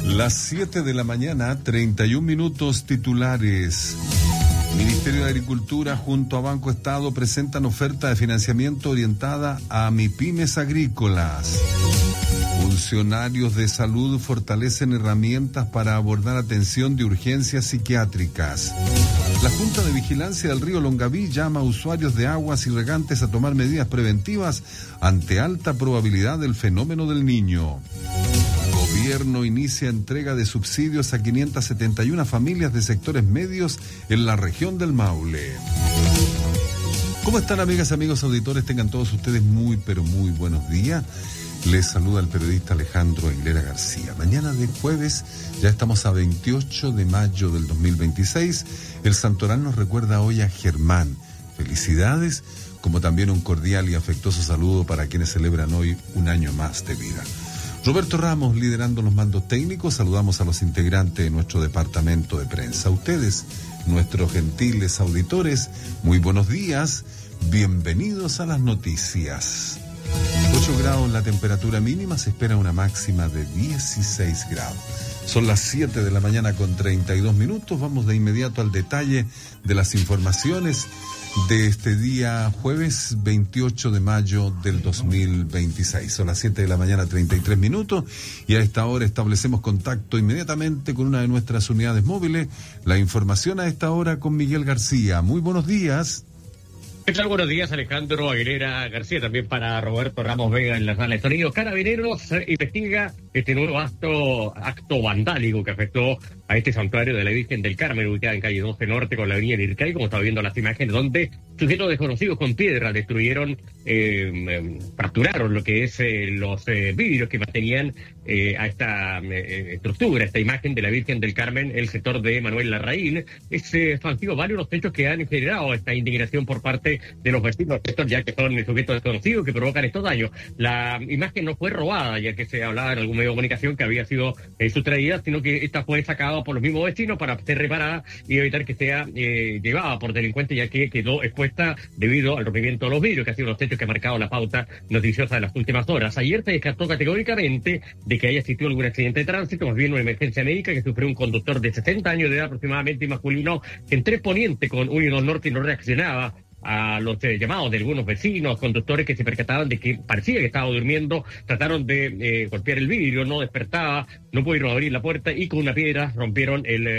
Las 7 de la mañana, 31 minutos. Titulares. Ministerio de Agricultura junto a Banco Estado presentan oferta de financiamiento orientada a MIPYMES agrícolas. Funcionarios de salud fortalecen herramientas para abordar atención de urgencias psiquiátricas. La Junta de Vigilancia del Río Longaví llama a usuarios de aguas y regantes a tomar medidas preventivas ante alta probabilidad del fenómeno del Niño. Gobierno inicia entrega de subsidios a 571 familias de sectores medios en la región del Maule. ¿Cómo están, amigas y amigos auditores? Tengan todos ustedes muy, pero muy buenos días. Les saluda el periodista Alejandro Aguilera García. Mañana de jueves, ya estamos a 28 de mayo del 2026. El santoral nos recuerda hoy a Germán. Felicidades, como también un cordial y afectuoso saludo para quienes celebran hoy un año más de vida. Roberto Ramos liderando los mandos técnicos. Saludamos a los integrantes de nuestro departamento de prensa. A ustedes, nuestros gentiles auditores, muy buenos días. Bienvenidos a las noticias. 8 grados la temperatura mínima, se espera una máxima de 16 grados. Son las 7 de la mañana con 32 minutos. Vamos de inmediato al detalle de las informaciones de este día jueves 28 de mayo del 2026. Son las 7 de la mañana 33 minutos y a esta hora establecemos contacto inmediatamente con una de nuestras unidades móviles. La información a esta hora con Miguel García. Muy buenos días. ¿Qué tal? Buenos días, Alejandro Aguilera García, también para Roberto Ramos Vega en la sala de sonido. Carabineros investiga este nuevo acto vandálico que afectó a este santuario de la Virgen del Carmen, ubicada en calle 12 Norte con la avenida Nircay, como está viendo las imágenes, donde sujetos desconocidos con piedra destruyeron, fracturaron lo que es los vidrios que mantenían a esta estructura, esta imagen de la Virgen del Carmen, el sector de Manuel Larraín. Han sido varios los hechos que han generado esta indignación por parte de los vecinos, ya que son sujetos desconocidos que provocan estos daños. La imagen no fue robada, ya que se hablaba en algún medio de comunicación que había sido sustraída, sino que esta fue sacada por los mismos vecinos para ser reparada y evitar que sea llevada por delincuentes, ya que quedó expuesta debido al rompimiento de los vidrios, que ha sido los hechos que ha marcado la pauta noticiosa de las últimas horas. Ayer se descartó categóricamente de que haya existido algún accidente de tránsito, más bien una emergencia médica que sufrió un conductor de 60 años de edad aproximadamente y masculino, que en Tres Poniente con 1 y 2 Norte no reaccionaba a los llamados de algunos vecinos, conductores que se percataban de que parecía que estaba durmiendo. Trataron de golpear el vidrio, no despertaba, no pudieron abrir la puerta y con una piedra rompieron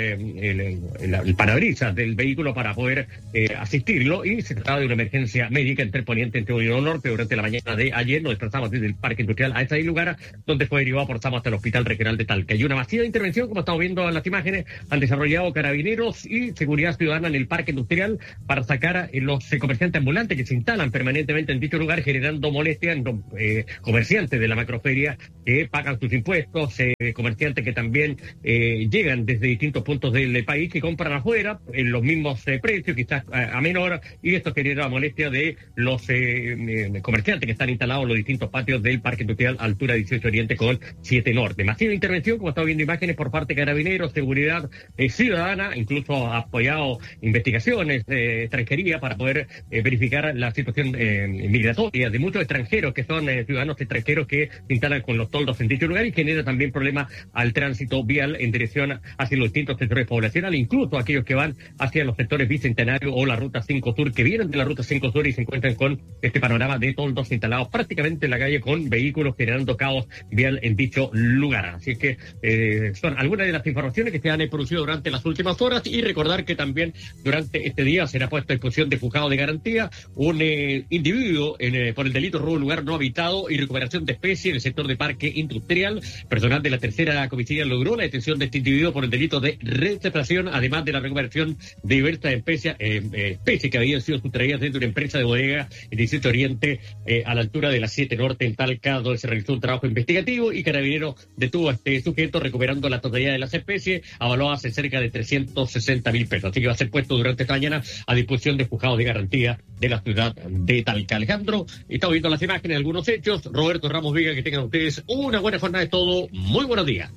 el parabrisas del vehículo para poder asistirlo, y se trataba de una emergencia médica en Tres Poniente, en Teodoro Norte. Durante la mañana de ayer nos desplazamos desde el Parque Industrial a ese lugar, donde fue derivado por SAMU hasta el Hospital Regional de Talca. Y una masiva intervención, como estamos viendo en las imágenes, han desarrollado Carabineros y Seguridad Ciudadana en el Parque Industrial para sacar a los comerciantes ambulantes que se instalan permanentemente en dicho lugar, generando molestia en comerciantes de la macroferia que pagan sus impuestos, comerciantes que también llegan desde distintos puntos del país, que compran afuera en los mismos precios, quizás a menor, y esto genera molestia de los comerciantes que están instalados en los distintos patios del Parque Industrial altura 18 Oriente con 7 Norte. Masiva intervención, como estamos viendo imágenes, por parte de Carabineros, Seguridad Ciudadana, incluso ha apoyado investigaciones de extranjería para poder verificar la situación migratoria de muchos extranjeros que son ciudadanos extranjeros que se instalan con los toldos en dicho lugar, y genera también problemas al tránsito vial en dirección hacia los distintos sectores poblacionales, incluso aquellos que van hacia los sectores Bicentenario o la Ruta 5 Sur, que vienen de la Ruta 5 Sur y se encuentran con este panorama de toldos instalados prácticamente en la calle, con vehículos generando caos vial en dicho lugar. Así que son algunas de las informaciones que se han producido durante las últimas horas, y recordar que también durante este día será puesto a disposición de juzgado de garantía un individuo por el delito robo de lugar no habitado y recuperación de especie en el sector de Parque Industrial. Personal de la tercera comisaría logró la detención de este individuo por el delito de receptación, además de la recuperación de diversas especies que habían sido sustraídas dentro de una empresa de bodega en 18 Oriente, a la altura de la 7 Norte en Talca, donde se realizó un trabajo investigativo y Carabineros detuvo a este sujeto recuperando la totalidad de las especies, avaluadas en cerca de 360.000 pesos. Así que va a ser puesto durante esta mañana a disposición de juzgado de garantía de la ciudad de Talca. Alejandro, estamos viendo las imágenes de algunos hechos. Roberto Ramos Vega, que tengan ustedes una buena jornada de todo. Muy buenos días.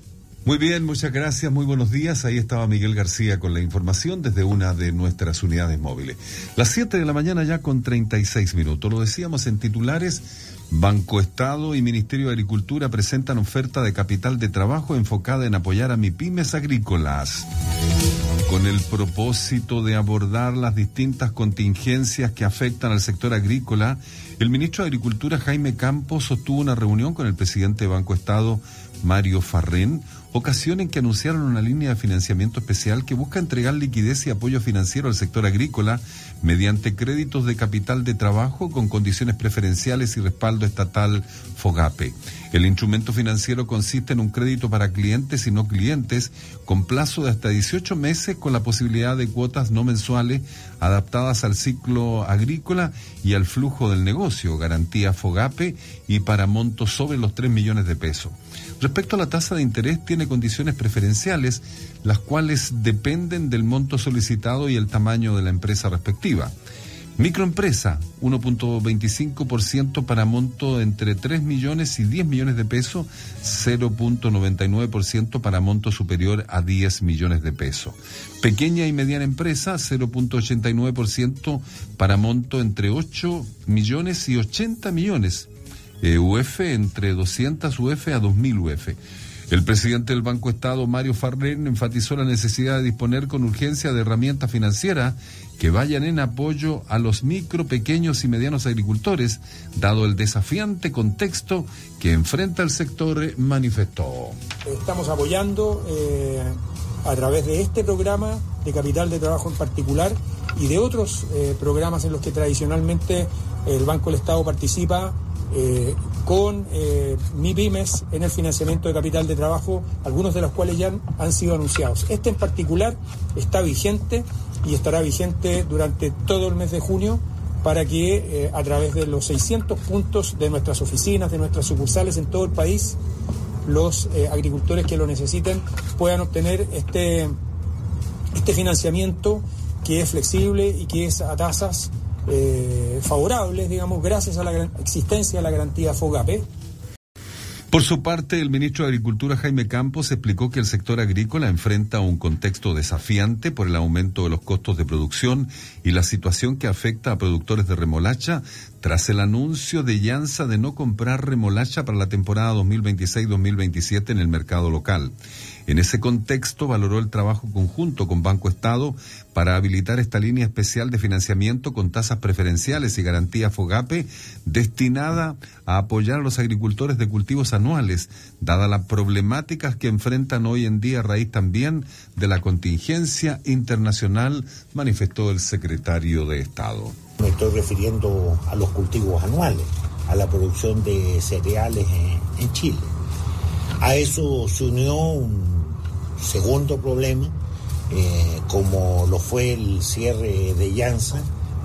Muy bien, muchas gracias, muy buenos días. Ahí estaba Miguel García con la información desde una de nuestras unidades móviles. Las 7 de la mañana ya con 36 minutos. Lo decíamos en titulares, Banco Estado y Ministerio de Agricultura presentan oferta de capital de trabajo enfocada en apoyar a MIPYMES agrícolas. Con el propósito de abordar las distintas contingencias que afectan al sector agrícola, el ministro de Agricultura, Jaime Campos, sostuvo una reunión con el presidente de Banco Estado, Mario Farrén, ocasión en que anunciaron una línea de financiamiento especial que busca entregar liquidez y apoyo financiero al sector agrícola mediante créditos de capital de trabajo con condiciones preferenciales y respaldo estatal FOGAPE. El instrumento financiero consiste en un crédito para clientes y no clientes con plazo de hasta 18 meses con la posibilidad de cuotas no mensuales adaptadas al ciclo agrícola y al flujo del negocio, garantía FOGAPE y para montos sobre los 3 millones de pesos. Respecto a la tasa de interés, tiene condiciones preferenciales, las cuales dependen del monto solicitado y el tamaño de la empresa respectiva. Microempresa, 1.25% para monto entre 3 millones y 10 millones de pesos, 0.99% para monto superior a 10 millones de pesos. Pequeña y mediana empresa, 0.89% para monto entre 8 millones y 80 millones. UF entre 200 UF a 2.000 UF. El presidente del Banco Estado, Mario Farrén, enfatizó la necesidad de disponer con urgencia de herramientas financieras que vayan en apoyo a los micro, pequeños y medianos agricultores, dado el desafiante contexto que enfrenta el sector, manifestó. Estamos apoyando a través de este programa de capital de trabajo en particular y de otros programas en los que tradicionalmente el Banco del Estado participa con MIPYMES en el financiamiento de capital de trabajo, algunos de los cuales ya han sido anunciados. Este en particular está vigente y estará vigente durante todo el mes de junio para que a través de los 600 puntos de nuestras oficinas, de nuestras sucursales en todo el país, los agricultores que lo necesiten puedan obtener este financiamiento que es flexible y que es a tasas favorables, digamos, gracias a la existencia de la garantía FOGAPE. Por su parte, el ministro de Agricultura, Jaime Campos, explicó que el sector agrícola enfrenta un contexto desafiante por el aumento de los costos de producción y la situación que afecta a productores de remolacha tras el anuncio de Llanza de no comprar remolacha para la temporada 2026-2027 en el mercado local. En ese contexto, valoró el trabajo conjunto con Banco Estado para habilitar esta línea especial de financiamiento con tasas preferenciales y garantía FOGAPE destinada a apoyar a los agricultores de cultivos anuales, dadas las problemáticas que enfrentan hoy en día a raíz también de la contingencia internacional, manifestó el secretario de Estado. Me estoy refiriendo a los cultivos anuales, a la producción de cereales en Chile. A eso se unió un segundo problema, como lo fue el cierre de Llanza,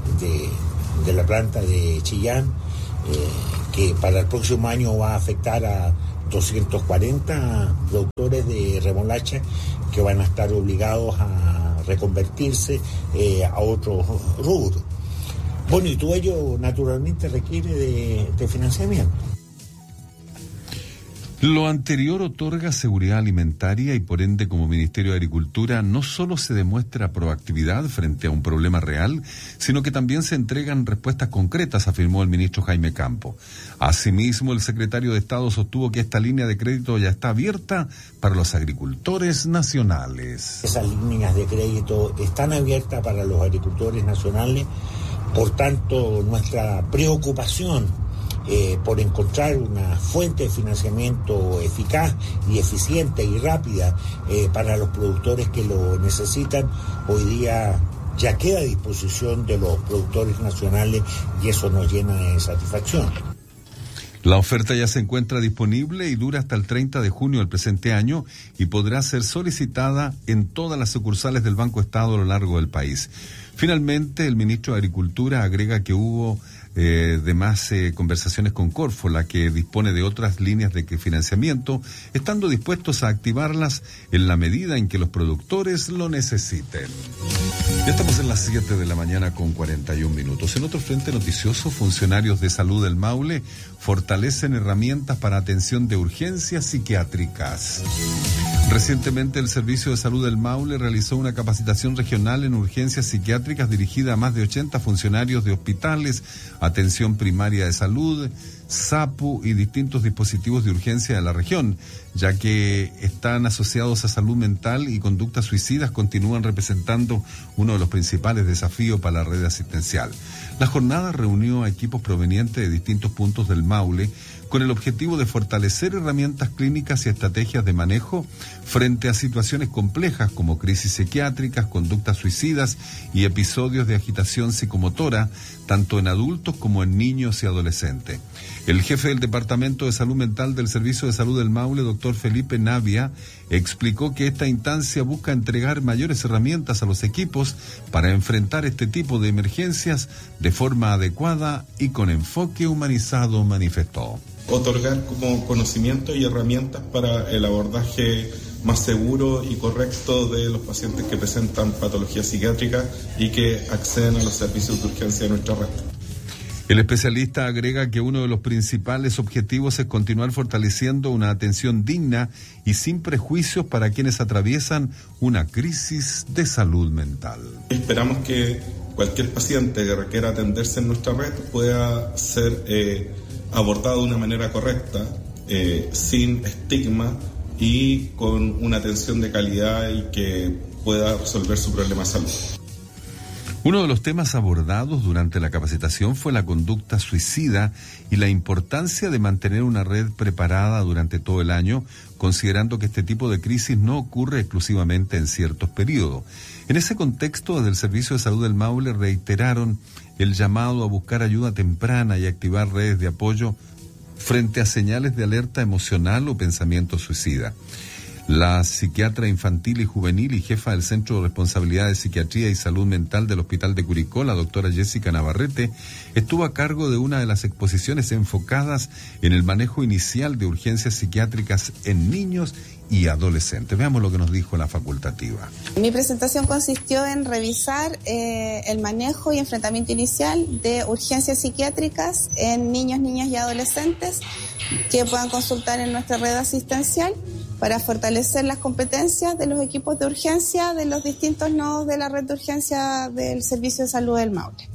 de la planta de Chillán, que para el próximo año va a afectar a 240 productores de remolacha que van a estar obligados a reconvertirse a otros rubros. Bueno, y todo ello naturalmente requiere de financiamiento. Lo anterior otorga seguridad alimentaria y por ende como Ministerio de Agricultura no solo se demuestra proactividad frente a un problema real, sino que también se entregan respuestas concretas, afirmó el ministro Jaime Campos. Asimismo, el secretario de Estado sostuvo que esta línea de crédito ya está abierta para los agricultores nacionales. Esas líneas de crédito están abiertas para los agricultores nacionales, por tanto nuestra preocupación por encontrar una fuente de financiamiento eficaz y eficiente y rápida para los productores que lo necesitan, hoy día ya queda a disposición de los productores nacionales y eso nos llena de satisfacción. La oferta ya se encuentra disponible y dura hasta el 30 de junio del presente año y podrá ser solicitada en todas las sucursales del Banco Estado a lo largo del país. Finalmente, el ministro de Agricultura agrega que hubo demás conversaciones con Corfo, la que dispone de otras líneas de financiamiento, estando dispuestos a activarlas en la medida en que los productores lo necesiten. Ya estamos en las 7 de la mañana con 41 minutos. En otro frente noticioso, funcionarios de salud del Maule fortalecen herramientas para atención de urgencias psiquiátricas. Recientemente el Servicio de Salud del Maule realizó una capacitación regional en urgencias psiquiátricas dirigida a más de 80 funcionarios de hospitales, atención primaria de salud, SAPU y distintos dispositivos de urgencia de la región, ya que están asociados a salud mental y conductas suicidas, continúan representando uno de los principales desafíos para la red asistencial. La jornada reunió a equipos provenientes de distintos puntos del Maule con el objetivo de fortalecer herramientas clínicas y estrategias de manejo frente a situaciones complejas como crisis psiquiátricas, conductas suicidas y episodios de agitación psicomotora, tanto en adultos como en niños y adolescentes. El jefe del Departamento de Salud Mental del Servicio de Salud del Maule, doctor Felipe Navia, explicó que esta instancia busca entregar mayores herramientas a los equipos para enfrentar este tipo de emergencias de forma adecuada y con enfoque humanizado, manifestó. Otorgar como conocimiento y herramientas para el abordaje más seguro y correcto de los pacientes que presentan patologías psiquiátricas y que acceden a los servicios de urgencia de nuestra red. El especialista agrega que uno de los principales objetivos es continuar fortaleciendo una atención digna y sin prejuicios para quienes atraviesan una crisis de salud mental. Esperamos que cualquier paciente que requiera atenderse en nuestra red pueda ser abordado de una manera correcta, sin estigma y con una atención de calidad y que pueda resolver su problema de salud. Uno de los temas abordados durante la capacitación fue la conducta suicida y la importancia de mantener una red preparada durante todo el año, considerando que este tipo de crisis no ocurre exclusivamente en ciertos periodos. En ese contexto, desde el Servicio de Salud del Maule reiteraron el llamado a buscar ayuda temprana y activar redes de apoyo frente a señales de alerta emocional o pensamiento suicida. La psiquiatra infantil y juvenil y jefa del Centro de Responsabilidad de Psiquiatría y Salud Mental del Hospital de Curicó, la doctora Jessica Navarrete, estuvo a cargo de una de las exposiciones enfocadas en el manejo inicial de urgencias psiquiátricas en niños y adolescentes. Veamos lo que nos dijo la facultativa. Mi presentación consistió en revisar el manejo y enfrentamiento inicial de urgencias psiquiátricas en niños, niñas y adolescentes que puedan consultar en nuestra red asistencial para fortalecer las competencias de los equipos de urgencia de los distintos nodos de la red de urgencia del Servicio de Salud del Maule.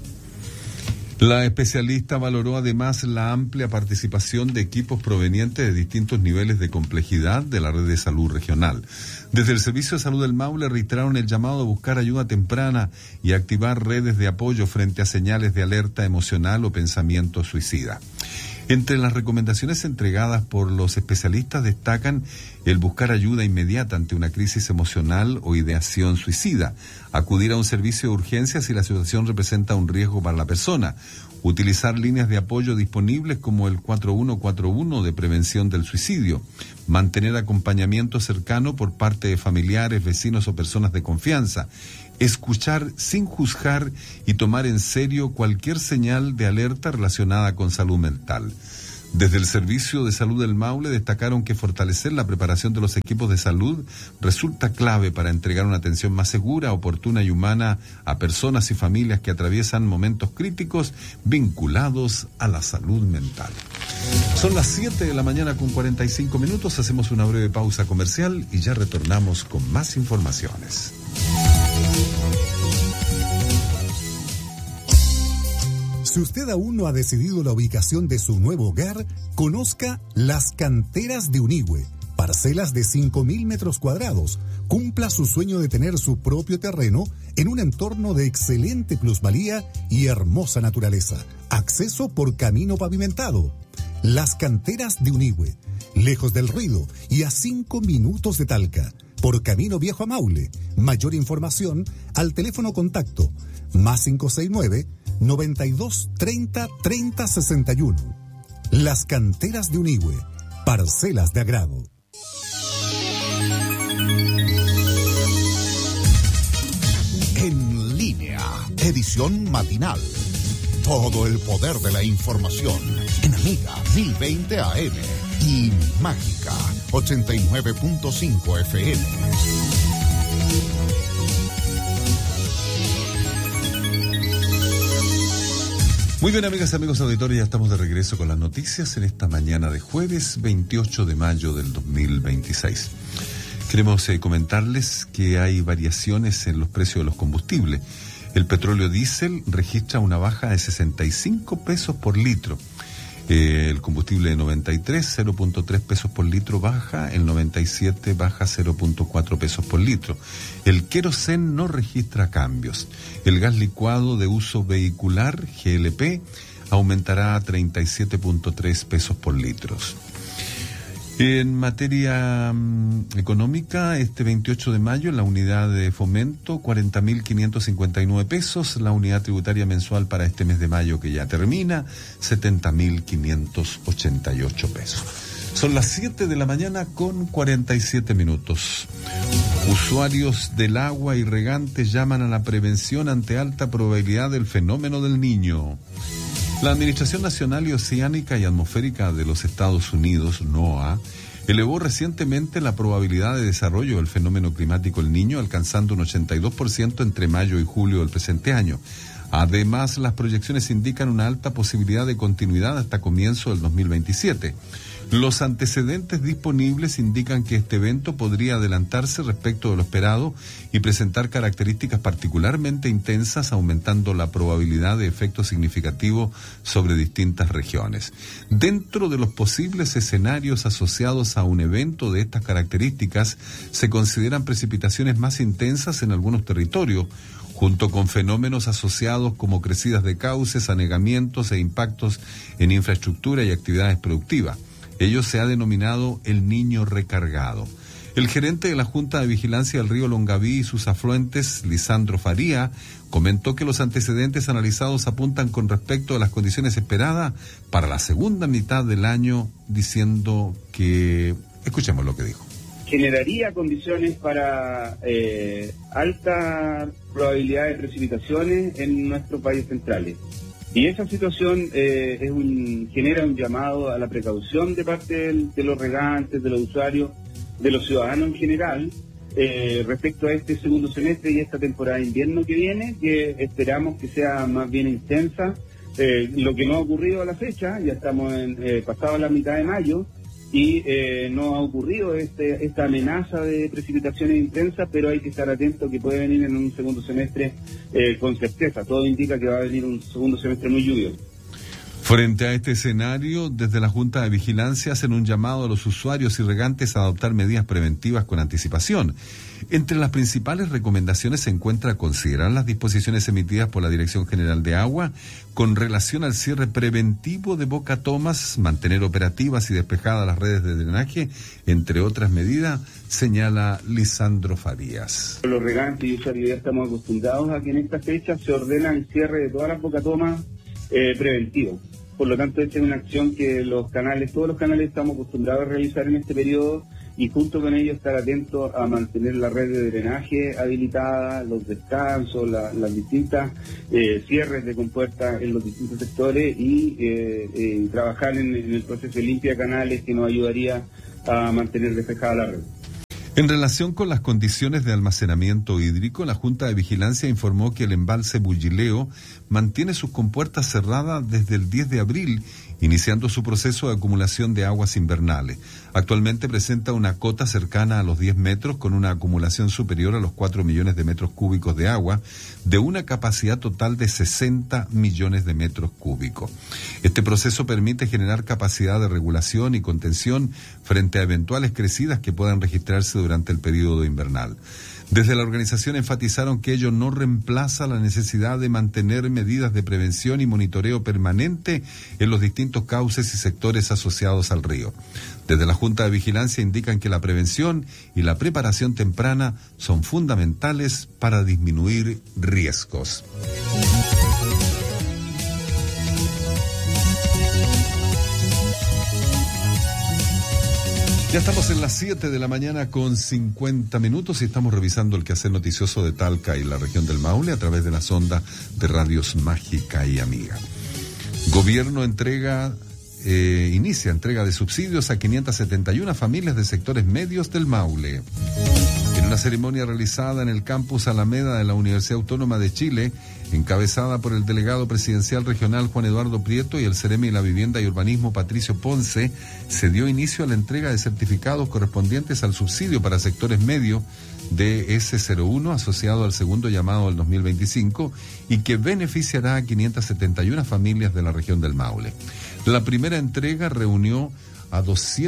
La especialista valoró además la amplia participación de equipos provenientes de distintos niveles de complejidad de la red de salud regional. Desde el Servicio de Salud del Maule reiteraron el llamado a buscar ayuda temprana y activar redes de apoyo frente a señales de alerta emocional o pensamiento suicida. Entre las recomendaciones entregadas por los especialistas destacan el buscar ayuda inmediata ante una crisis emocional o ideación suicida, acudir a un servicio de urgencia si la situación representa un riesgo para la persona, utilizar líneas de apoyo disponibles como el 4141 de prevención del suicidio, mantener acompañamiento cercano por parte de familiares, vecinos o personas de confianza, escuchar sin juzgar y tomar en serio cualquier señal de alerta relacionada con salud mental. Desde el Servicio de Salud del Maule destacaron que fortalecer la preparación de los equipos de salud resulta clave para entregar una atención más segura, oportuna y humana a personas y familias que atraviesan momentos críticos vinculados a la salud mental. Son las 7 de la mañana con 45 minutos, hacemos una breve pausa comercial y ya retornamos con más informaciones. Si usted aún no ha decidido la ubicación de su nuevo hogar, conozca Las Canteras de Unigüe, parcelas de 5.000 metros cuadrados. Cumpla su sueño de tener su propio terreno en un entorno de excelente plusvalía y hermosa naturaleza. Acceso por camino pavimentado. Las Canteras de Unigüe, lejos del ruido y a 5 minutos de Talca, por Camino Viejo a Maule. Mayor información al teléfono contacto +569 92 30 30 61. Las Canteras de Unigüe, parcelas de agrado. En línea, edición matinal. Todo el poder de la información en Amiga 1020 AM y Mágica 89.5 FM. Muy bien, amigas y amigos auditores, ya estamos de regreso con las noticias en esta mañana de jueves 28 de mayo del 2026. Queremos comentarles que hay variaciones en los precios de los combustibles. El petróleo diésel registra una baja de 65 pesos por litro. El combustible de 93, 0.3 pesos por litro baja, el 97 baja 0.4 pesos por litro. El querosén no registra cambios. El gas licuado de uso vehicular, GLP, aumentará a 37.3 pesos por litro. En materia económica, este 28 de mayo, la unidad de fomento, 40.559 pesos. La unidad tributaria mensual para este mes de mayo que ya termina, 70.588 pesos. Son las 7 de la mañana con 47 minutos. Usuarios del agua y regantes llaman a la prevención ante alta probabilidad del fenómeno del Niño. La Administración Nacional y Oceánica y Atmosférica de los Estados Unidos, NOAA, elevó recientemente la probabilidad de desarrollo del fenómeno climático El Niño, alcanzando un 82% entre mayo y julio del presente año. Además, las proyecciones indican una alta posibilidad de continuidad hasta comienzo del 2027. Los antecedentes disponibles indican que este evento podría adelantarse respecto de lo esperado y presentar características particularmente intensas, aumentando la probabilidad de efectos significativos sobre distintas regiones. Dentro de los posibles escenarios asociados a un evento de estas características, se consideran precipitaciones más intensas en algunos territorios, junto con fenómenos asociados como crecidas de cauces, anegamientos e impactos en infraestructura y actividades productivas. Ello se ha denominado el Niño recargado. El gerente de la Junta de Vigilancia del Río Longaví y sus afluentes, Lisandro Faría, comentó que los antecedentes analizados apuntan con respecto a las condiciones esperadas para la segunda mitad del año, diciendo que... Escuchemos lo que dijo. Generaría condiciones para alta probabilidad de precipitaciones en nuestros países centrales. Y esa situación genera un llamado a la precaución de parte de los regantes, de los usuarios, de los ciudadanos en general, respecto a este segundo semestre y esta temporada de invierno que viene, que esperamos que sea más bien intensa. Lo que no ha ocurrido a la fecha, ya estamos pasado la mitad de mayo, y no ha ocurrido esta amenaza de precipitaciones intensas, pero hay que estar atento que puede venir en un segundo semestre con certeza. Todo indica que va a venir un segundo semestre muy lluvioso. Frente a este escenario, desde la Junta de Vigilancia hacen un llamado a los usuarios y regantes a adoptar medidas preventivas con anticipación. Entre las principales recomendaciones se encuentra considerar las disposiciones emitidas por la Dirección General de Agua con relación al cierre preventivo de bocatomas, mantener operativas y despejadas las redes de drenaje, entre otras medidas, señala Lisandro Farías. Los regantes y usuarios ya estamos acostumbrados a que en esta fecha se ordena el cierre de todas las bocatomas preventivos. Por lo tanto, esta es una acción que todos los canales estamos acostumbrados a realizar en este periodo, y junto con ello estar atentos a mantener la red de drenaje habilitada, los descansos, las distintas cierres de compuertas en los distintos sectores, y trabajar en el proceso de limpia de canales, que nos ayudaría a mantener despejada la red. En relación con las condiciones de almacenamiento hídrico, la Junta de Vigilancia informó que el embalse Bullileo mantiene sus compuertas cerradas desde el 10 de abril, iniciando su proceso de acumulación de aguas invernales. Actualmente presenta una cota cercana a los 10 metros, con una acumulación superior a los 4 millones de metros cúbicos de agua, de una capacidad total de 60 millones de metros cúbicos. Este proceso permite generar capacidad de regulación y contención frente a eventuales crecidas que puedan registrarse durante el periodo invernal. Desde la organización enfatizaron que ello no reemplaza la necesidad de mantener medidas de prevención y monitoreo permanente en los distintos cauces y sectores asociados al río. Desde la Junta de Vigilancia indican que la prevención y la preparación temprana son fundamentales para disminuir riesgos. Ya estamos en las 7 de la mañana con 50 minutos y estamos revisando el quehacer noticioso de Talca y la región del Maule a través de las ondas de radios Mágica y Amiga. Gobierno inicia entrega de subsidios a 571 familias de sectores medios del Maule. En una ceremonia realizada en el campus Alameda de la Universidad Autónoma de Chile, encabezada por el delegado presidencial regional Juan Eduardo Prieto y el Ceremi de la Vivienda y Urbanismo Patricio Ponce, se dio inicio a la entrega de certificados correspondientes al subsidio para sectores medios de S01 asociado al segundo llamado del 2025 y que beneficiará a 571 familias de la región del Maule. La primera entrega reunió a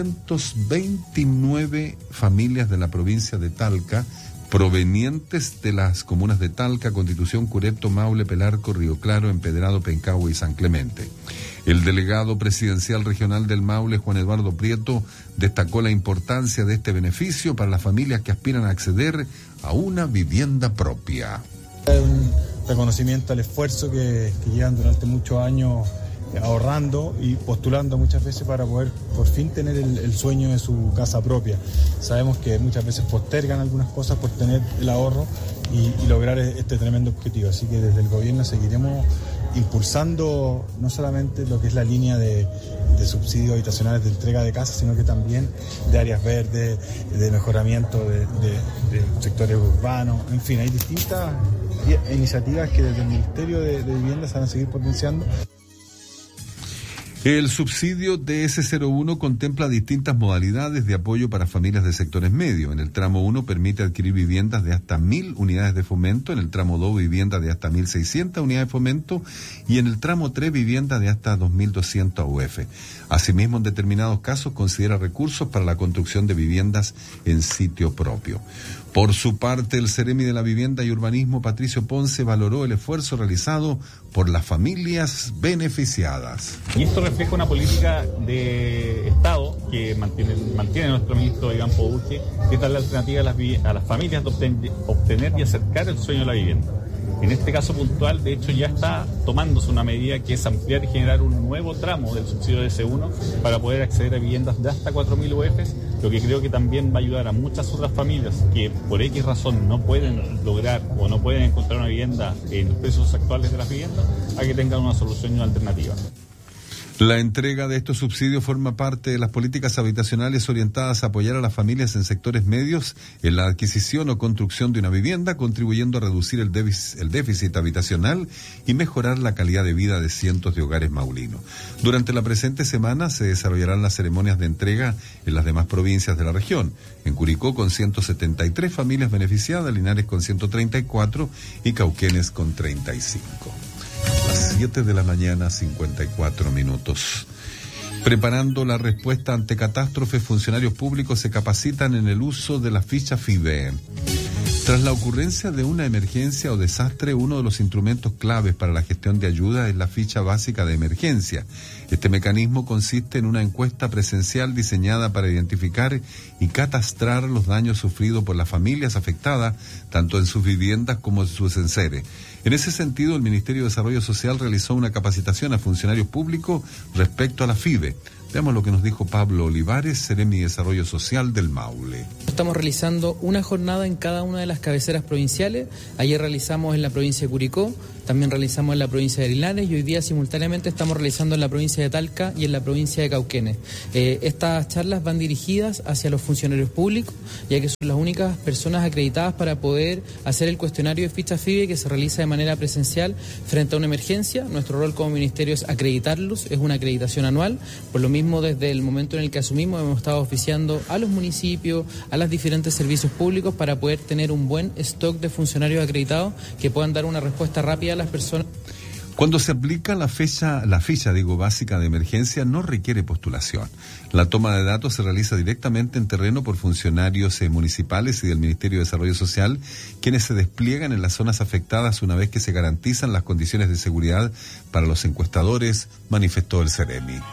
229 familias de la provincia de Talca, provenientes de las comunas de Talca, Constitución, Curepto, Maule, Pelarco, Río Claro, Empedrado, Pencahue y San Clemente. El delegado presidencial regional del Maule, Juan Eduardo Prieto, destacó la importancia de este beneficio para las familias que aspiran a acceder a una vivienda propia. Un reconocimiento al esfuerzo que llevan durante muchos años ahorrando y postulando muchas veces para poder por fin tener el sueño de su casa propia. Sabemos que muchas veces postergan algunas cosas por tener el ahorro y lograr este tremendo objetivo. Así que desde el gobierno seguiremos impulsando no solamente lo que es la línea de subsidios habitacionales de entrega de casas, sino que también de áreas verdes, de mejoramiento de sectores urbanos. En fin, hay distintas iniciativas que desde el Ministerio de Vivienda se van a seguir potenciando. El subsidio de S01 contempla distintas modalidades de apoyo para familias de sectores medios. En el tramo 1 permite adquirir viviendas de hasta 1.000 unidades de fomento, en el tramo 2 viviendas de hasta 1.600 unidades de fomento y en el tramo 3 viviendas de hasta 2.200 UF. Asimismo, en determinados casos considera recursos para la construcción de viviendas en sitio propio. Por su parte, el Ceremi de la Vivienda y Urbanismo, Patricio Ponce, valoró el esfuerzo realizado por las familias beneficiadas. Y esto refleja una política de Estado que mantiene nuestro ministro Iván Pouche, que da la alternativa a las familias de obtener y acercar el sueño de la vivienda. En este caso puntual, de hecho, ya está tomándose una medida que es ampliar y generar un nuevo tramo del subsidio de S1 para poder acceder a viviendas de hasta 4.000 UFs, lo que creo que también va a ayudar a muchas otras familias que por X razón no pueden lograr o no pueden encontrar una vivienda en los precios actuales de las viviendas, a que tengan una solución y una alternativa. La entrega de estos subsidios forma parte de las políticas habitacionales orientadas a apoyar a las familias en sectores medios en la adquisición o construcción de una vivienda, contribuyendo a reducir el déficit habitacional y mejorar la calidad de vida de cientos de hogares maulinos. Durante la presente semana se desarrollarán las ceremonias de entrega en las demás provincias de la región. En Curicó con 173 familias beneficiadas, Linares con 134 y Cauquenes con 35. Las 7 de la mañana, 54 minutos. Preparando la respuesta ante catástrofes, funcionarios públicos se capacitan en el uso de la ficha FIBE. Tras la ocurrencia de una emergencia o desastre, uno de los instrumentos claves para la gestión de ayuda es la ficha básica de emergencia. Este mecanismo consiste en una encuesta presencial diseñada para identificar y catastrar los daños sufridos por las familias afectadas, tanto en sus viviendas como en sus enseres. En ese sentido, el Ministerio de Desarrollo Social realizó una capacitación a funcionarios públicos respecto a la FIBE. Veamos lo que nos dijo Pablo Olivares, Ceremi de Desarrollo Social del Maule. Estamos realizando una jornada en cada una de las cabeceras provinciales. Ayer realizamos en la provincia de Curicó, también realizamos en la provincia de Linares y hoy día simultáneamente estamos realizando en la provincia de Talca y en la provincia de Cauquenes. Estas charlas van dirigidas hacia los funcionarios públicos, ya que son las únicas personas acreditadas para poder hacer el cuestionario de ficha FIBE que se realiza de manera presencial frente a una emergencia. Nuestro rol como ministerio es acreditarlos, es una acreditación anual. Por lo mismo, desde el momento en el que asumimos, hemos estado oficiando a los municipios, a los diferentes servicios públicos para poder tener un buen stock de funcionarios acreditados que puedan dar una respuesta rápida a las personas. Cuando se aplica la ficha básica de emergencia no requiere postulación. La toma de datos se realiza directamente en terreno por funcionarios municipales y del Ministerio de Desarrollo Social, quienes se despliegan en las zonas afectadas una vez que se garantizan las condiciones de seguridad para los encuestadores, manifestó el Ceremi.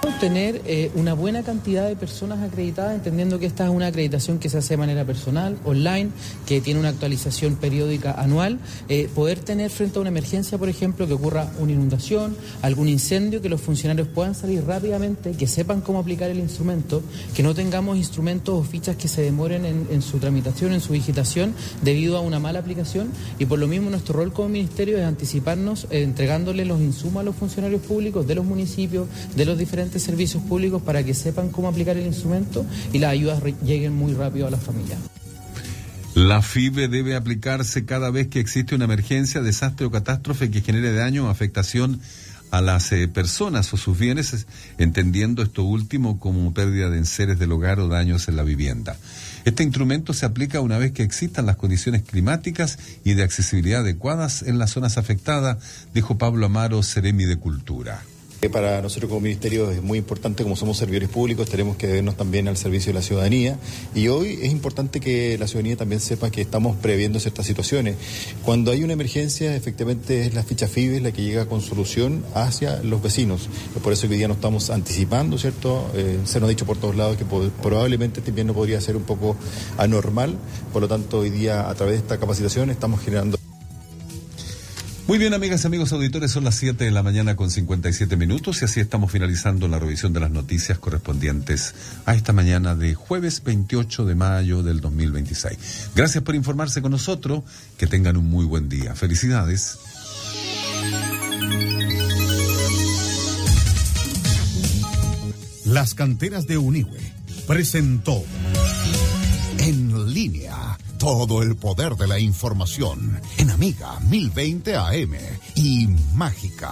tener una buena cantidad de personas acreditadas, entendiendo que esta es una acreditación que se hace de manera personal, online, que tiene una actualización periódica anual, poder tener frente a una emergencia, por ejemplo, que ocurra una inundación, algún incendio, que los funcionarios puedan salir rápidamente, que sepan cómo aplicar el instrumento, que no tengamos instrumentos o fichas que se demoren en su tramitación, en su digitación, debido a una mala aplicación, y por lo mismo nuestro rol como ministerio es anticiparnos entregándole los insumos a los funcionarios públicos de los municipios, de los diferentes servicios públicos, para que sepan cómo aplicar el instrumento y las ayudas lleguen muy rápido a las familias. La FIBE debe aplicarse cada vez que existe una emergencia, desastre o catástrofe que genere daño o afectación a las personas o sus bienes, entendiendo esto último como pérdida de enseres del hogar o daños en la vivienda. Este instrumento se aplica una vez que existan las condiciones climáticas y de accesibilidad adecuadas en las zonas afectadas, dijo Pablo Amaro, Seremi de Cultura. Para nosotros como ministerio es muy importante, como somos servidores públicos, tenemos que vernos también al servicio de la ciudadanía, y hoy es importante que la ciudadanía también sepa que estamos previendo ciertas situaciones. Cuando hay una emergencia, efectivamente es la ficha FIBE la que llega con solución hacia los vecinos. Por eso que hoy día nos estamos anticipando, ¿cierto? Se nos ha dicho por todos lados que probablemente este invierno podría ser un poco anormal, por lo tanto hoy día a través de esta capacitación estamos generando. Muy bien, amigas y amigos auditores, son las 7 de la mañana con 57 minutos y así estamos finalizando la revisión de las noticias correspondientes a esta mañana de jueves 28 de mayo del 2026. Gracias por informarse con nosotros, que tengan un muy buen día. Felicidades. Las Canteras de Unigüe presentó En Línea. Todo el poder de la información en Amiga 1020 AM y Mágica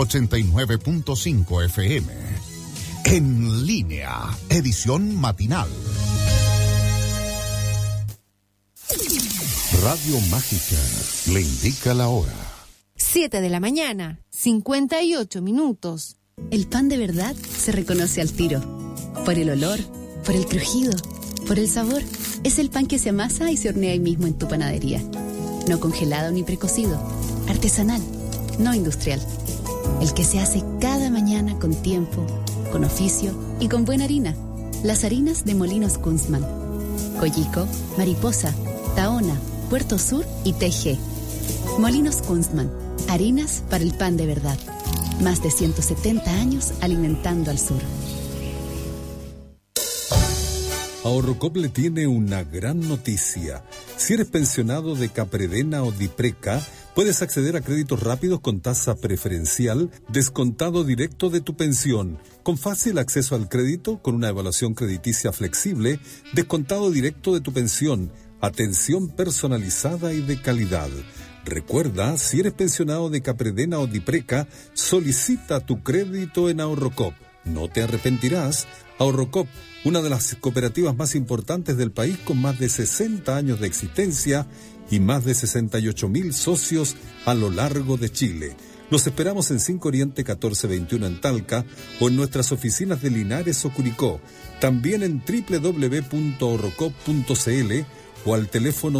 89.5 FM. En Línea, edición matinal. Radio Mágica le indica la hora. 7 de la mañana, 58 minutos. El pan de verdad se reconoce al tiro. Por el olor, por el crujido, por el sabor. Es el pan que se amasa y se hornea ahí mismo en tu panadería. No congelado ni precocido. Artesanal, no industrial. El que se hace cada mañana con tiempo, con oficio y con buena harina. Las harinas de Molinos Kunzman. Coyico, Mariposa, Tahona, Puerto Sur y TG. Molinos Kunzman. Harinas para el pan de verdad. Más de 170 años alimentando al sur. Ahorrocop le tiene una gran noticia. Si eres pensionado de Capredena o Dipreca, puedes acceder a créditos rápidos con tasa preferencial, descontado directo de tu pensión, con fácil acceso al crédito, con una evaluación crediticia flexible, descontado directo de tu pensión, atención personalizada y de calidad. Recuerda, si eres pensionado de Capredena o Dipreca, solicita tu crédito en Ahorrocop. No te arrepentirás. Ahorrocop, una de las cooperativas más importantes del país, con más de 60 años de existencia y más de 68,000 socios a lo largo de Chile. Los esperamos en 5 Oriente 1421 en Talca o en nuestras oficinas de Linares o Curicó. También en www.ahorrocop.cl o al teléfono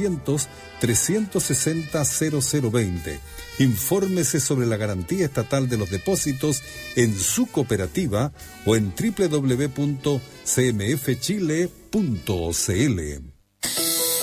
600-360-0020. Infórmese sobre la garantía estatal de los depósitos en su cooperativa o en www.cmfchile.cl.